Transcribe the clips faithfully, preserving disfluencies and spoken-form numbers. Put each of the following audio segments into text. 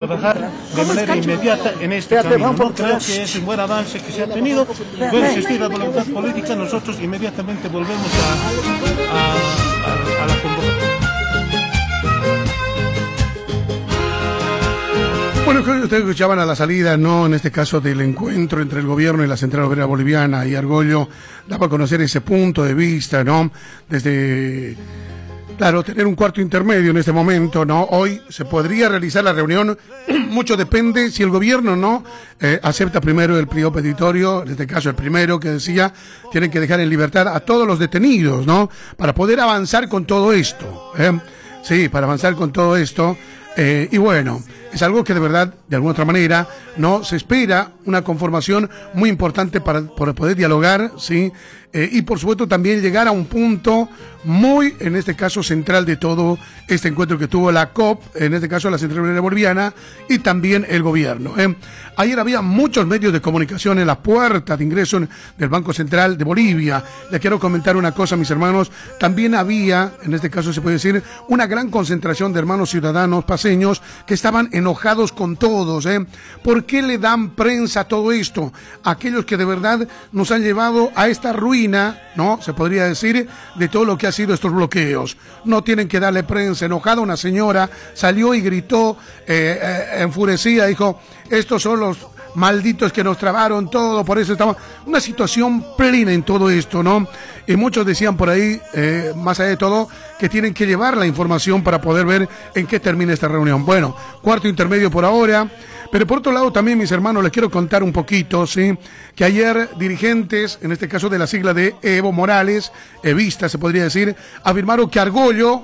trabajar de manera inmediata en este camino. No creo que es un buen avance que se ha tenido. Puede existir la voluntad política, nosotros inmediatamente volvemos a, a, a, a la convocatoria. Bueno, ustedes escuchaban a la salida, ¿no? En este caso del encuentro entre el gobierno y la Central Obrera Boliviana, y Argollo daba a conocer ese punto de vista, ¿no? Desde, claro, tener un cuarto intermedio en este momento, ¿no? Hoy se podría realizar la reunión, mucho depende si el gobierno, ¿no? Eh, acepta primero el pliego petitorio, en este caso el primero que decía, tienen que dejar en libertad a todos los detenidos, ¿no? Para poder avanzar con todo esto, ¿eh? Sí, para avanzar con todo esto. Eh, y bueno, es algo que de verdad, de alguna otra manera, no se espera una conformación muy importante para, para poder dialogar, ¿sí? Eh, y por supuesto también llegar a un punto muy, en este caso, central de todo este encuentro que tuvo la C O P, en este caso la Central Obrera Boliviana, y también el gobierno. ¿eh? Ayer había muchos medios de comunicación en la puerta de ingreso del Banco Central de Bolivia. Les quiero comentar una cosa, mis hermanos, también había, en este caso se puede decir, una gran concentración de hermanos ciudadanos paseños que estaban enojados con todos. ¿eh? ¿Por qué le dan prensa a todo esto? Aquellos que de verdad nos han llevado a esta ruina, ¿no? Se podría decir, de todo lo que ha sido estos bloqueos. No tienen que darle prensa. Enojada una señora salió y gritó, eh, eh, enfurecida, dijo, estos son los malditos que nos trabaron todo, por eso estamos... Una situación plena en todo esto, ¿no? Y muchos decían por ahí, eh, más allá de todo, que tienen que llevar la información para poder ver en qué termina esta reunión. Bueno, cuarto intermedio por ahora. Pero por otro lado también, mis hermanos, les quiero contar un poquito, ¿sí? Que ayer dirigentes, en este caso de la sigla de Evo Morales, Evista se podría decir, afirmaron que Argollo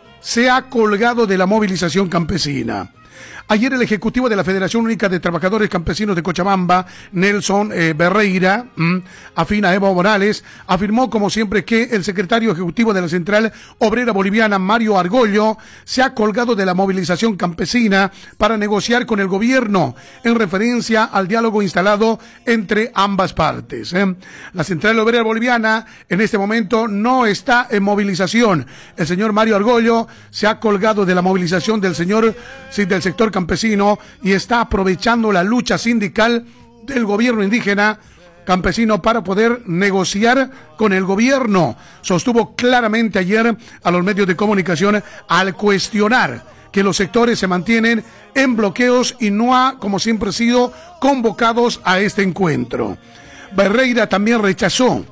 se ha colgado de la movilización campesina. Ayer el ejecutivo de la Federación Única de Trabajadores Campesinos de Cochabamba, Nelson eh, Berreira, mmm, afín a Evo Morales, afirmó como siempre que el secretario ejecutivo de la Central Obrera Boliviana, Mario Argollo, se ha colgado de la movilización campesina para negociar con el gobierno en referencia al diálogo instalado entre ambas partes. ¿eh? La Central Obrera Boliviana en este momento no está en movilización. El señor Mario Argollo se ha colgado de la movilización del señor sí, del sector campesino y está aprovechando la lucha sindical del gobierno indígena campesino para poder negociar con el gobierno. Sostuvo claramente ayer a los medios de comunicación al cuestionar que los sectores se mantienen en bloqueos y no ha, como siempre, sido convocados a este encuentro. Berreira también rechazó,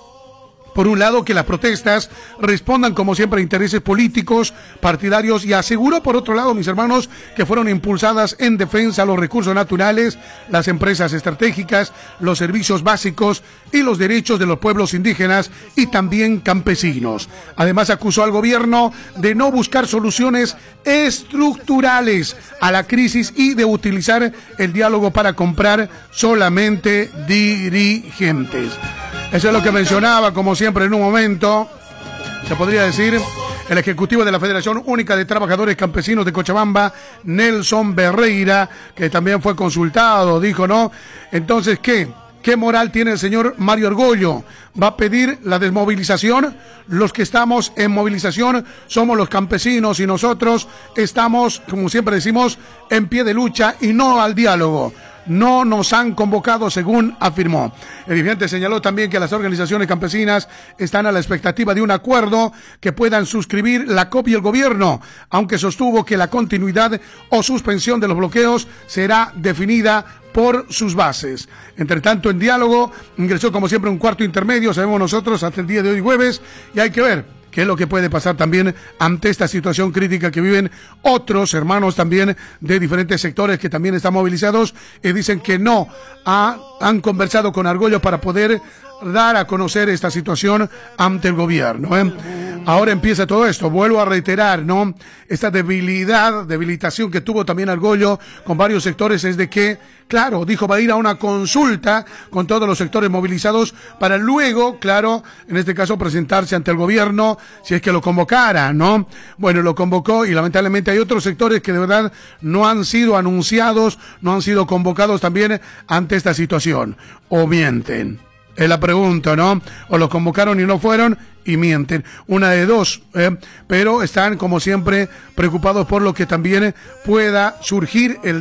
por un lado, que las protestas respondan como siempre a intereses políticos, partidarios, y aseguró, por otro lado, mis hermanos, que fueron impulsadas en defensa de los recursos naturales, las empresas estratégicas, los servicios básicos y los derechos de los pueblos indígenas y también campesinos. Además, acusó al gobierno de no buscar soluciones estructurales a la crisis y de utilizar el diálogo para comprar solamente dirigentes. Eso es lo que mencionaba, como siempre, en un momento, se podría decir, el ejecutivo de la Federación Única de Trabajadores Campesinos de Cochabamba, Nelson Berreira, que también fue consultado, dijo, ¿no? Entonces, ¿qué? ¿Qué moral tiene el señor Mario Argollo? ¿Va a pedir la desmovilización? Los que estamos en movilización somos los campesinos y nosotros estamos, como siempre decimos, en pie de lucha y no al diálogo. No nos han convocado, según afirmó. El dirigente señaló también que las organizaciones campesinas están a la expectativa de un acuerdo que puedan suscribir la C O P y el gobierno, aunque sostuvo que la continuidad o suspensión de los bloqueos será definida por sus bases. Entre tanto, en diálogo ingresó como siempre un cuarto intermedio, sabemos nosotros, hasta el día de hoy jueves, y hay que ver qué es lo que puede pasar también ante esta situación crítica que viven otros hermanos también de diferentes sectores que también están movilizados y dicen que no ha, han conversado con Argollo para poder dar a conocer esta situación ante el gobierno. ¿eh? Ahora empieza todo esto, vuelvo a reiterar, ¿no? Esta debilidad, debilitación que tuvo también Argollo con varios sectores es de que, claro, dijo va a ir a una consulta con todos los sectores movilizados para luego, claro, en este caso presentarse ante el gobierno si es que lo convocara, ¿no? Bueno, lo convocó y lamentablemente hay otros sectores que de verdad no han sido anunciados, no han sido convocados también ante esta situación, o mienten. Es la pregunta, ¿no? O los convocaron y no fueron y mienten. Una de dos, ¿eh? Pero están, como siempre, preocupados por lo que también pueda surgir el